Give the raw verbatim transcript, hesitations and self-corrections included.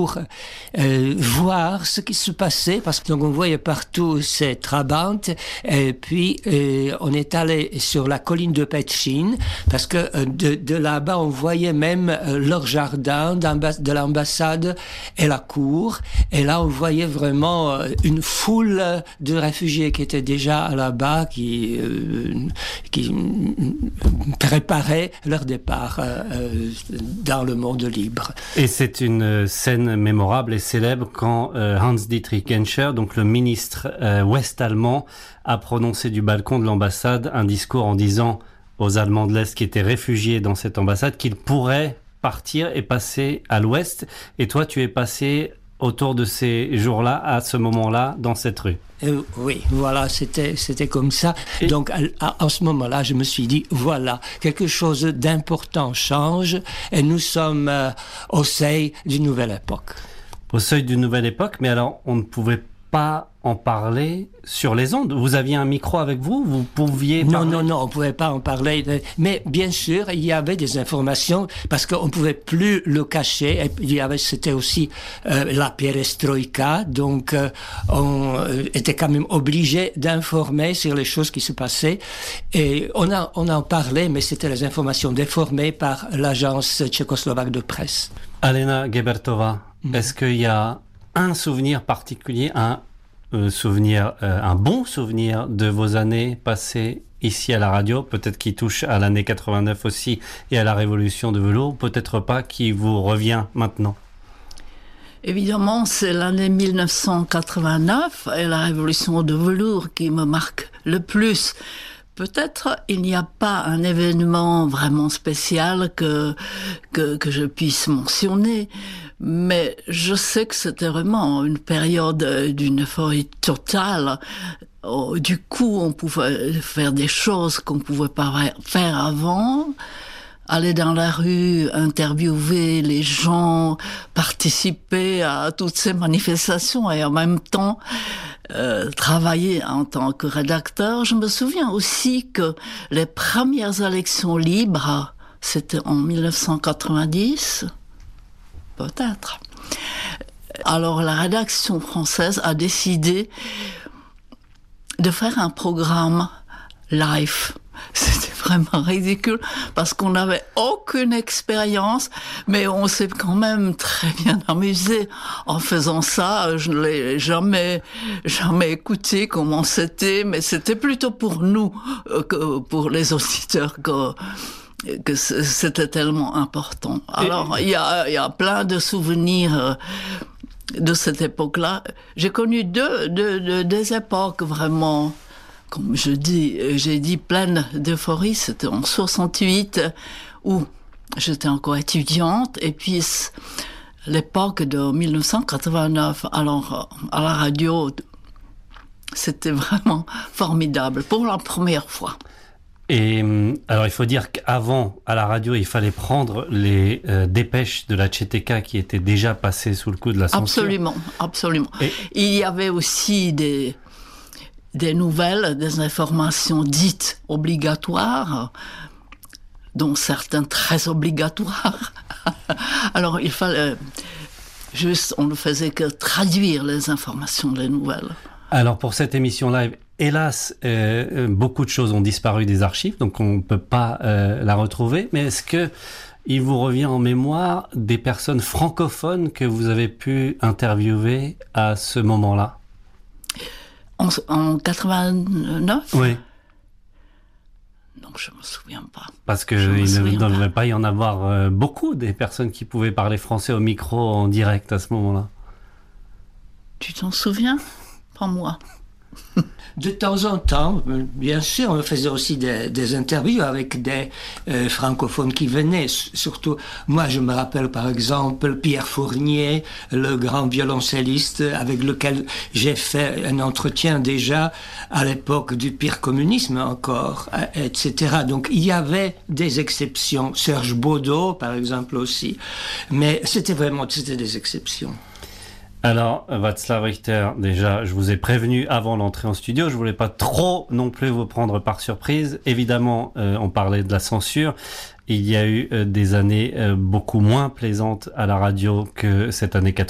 pour euh, voir ce qui se passait, parce que donc, on voyait partout ces trabantes, et puis euh, on est allé sur la colline de Petchin, parce que euh, de, de là-bas, on voyait même euh, leur jardin de l'ambassade et la cour, et là, on voyait vraiment euh, une foule de réfugiés qui étaient déjà là-bas, qui, euh, qui préparaient leur départ euh, dans le monde libre. Et c'est une scène mémorable et célèbre quand euh, Hans-Dietrich Genscher, donc le ministre euh, ouest-allemand, a prononcé du balcon de l'ambassade un discours en disant aux Allemands de l'Est qui étaient réfugiés dans cette ambassade qu'ils pourraient partir et passer à l'ouest. Et toi, tu es passé autour de ces jours-là, à ce moment-là, dans cette rue. Euh, oui, voilà, c'était c'était comme ça. Et donc, à, à, à ce moment-là, je me suis dit, voilà, quelque chose d'important change et nous sommes euh, au seuil d'une nouvelle époque. Au seuil d'une nouvelle époque, mais alors, on ne pouvait pas en parler sur les ondes. Vous aviez un micro avec vous, vous pouviez non, parler. Non, non, non, on ne pouvait pas en parler. Mais bien sûr, il y avait des informations parce qu'on ne pouvait plus le cacher. Et il y avait, c'était aussi euh, la perestroïka, donc euh, on euh, était quand même obligé d'informer sur les choses qui se passaient. Et on, a, on en parlait, mais c'était les informations déformées par l'agence tchécoslovaque de presse. Alena Gebertová, mmh. Est-ce qu'il y a un souvenir particulier, un Euh, souvenir, euh, un bon souvenir de vos années passées ici à la radio, peut-être qui touche à l'année quatre-vingt-neuf aussi et à la révolution de velours, peut-être pas qui vous revient maintenant? Évidemment, c'est l'année dix-neuf cent quatre-vingt-neuf et la révolution de velours qui me marque le plus. Peut-être il n'y a pas un événement vraiment spécial que, que, que je puisse mentionner, mais je sais que c'était vraiment une période d'une euphorie totale. Du coup, on pouvait faire des choses qu'on ne pouvait pas faire avant. Aller dans la rue, interviewer les gens, participer à toutes ces manifestations et en même temps euh, travailler en tant que rédacteur. Je me souviens aussi que les premières élections libres, c'était en dix-neuf cent quatre-vingt-dix, peut-être. Alors la rédaction française a décidé de faire un programme live. C'était vraiment ridicule parce qu'on n'avait aucune expérience, mais on s'est quand même très bien amusé en faisant ça. Je ne l'ai jamais, jamais écouté comment c'était, mais c'était plutôt pour nous que pour les auditeurs que que c'était tellement important. Alors il y a il y a plein de souvenirs de cette époque-là. J'ai connu deux, deux, deux des époques vraiment. Comme je dis, j'ai dit pleine d'euphorie, c'était en soixante-huit où j'étais encore étudiante et puis l'époque de dix-neuf cent quatre-vingt-neuf, alors à la radio, c'était vraiment formidable pour la première fois. Et alors il faut dire qu'avant à la radio il fallait prendre les euh, dépêches de la T C K qui étaient déjà passées sous le coup de la censure. Absolument, absolument. Et il y avait aussi des des nouvelles, des informations dites obligatoires, dont certaines très obligatoires. Alors il fallait juste, on ne faisait que traduire les informations des nouvelles. Alors pour cette émission live, hélas, euh, beaucoup de choses ont disparu des archives, donc on ne peut pas euh, la retrouver. Mais est-ce que il vous revient en mémoire des personnes francophones que vous avez pu interviewer à ce moment-là? En, en quatre-vingt-neuf? Oui. Non, je me souviens pas. Parce que il ne devait pas y en avoir euh, beaucoup des personnes qui pouvaient parler français au micro en direct à ce moment-là. Tu t'en souviens? Pas moi. De temps en temps, bien sûr, on faisait aussi des, des interviews avec des euh, francophones qui venaient. Surtout, moi, je me rappelle par exemple Pierre Fournier, le grand violoncelliste avec lequel j'ai fait un entretien déjà à l'époque du pire communisme encore, et cetera. Donc, il y avait des exceptions. Serge Baudot, par exemple, aussi. Mais c'était vraiment, c'était des exceptions. Alors, Václav Richter, déjà, je vous ai prévenu avant l'entrée en studio, je voulais pas trop non plus vous prendre par surprise. Évidemment, euh, on parlait de la censure. Il y a eu euh, des années euh, beaucoup moins plaisantes à la radio que cette année quatre-vingt-neuf.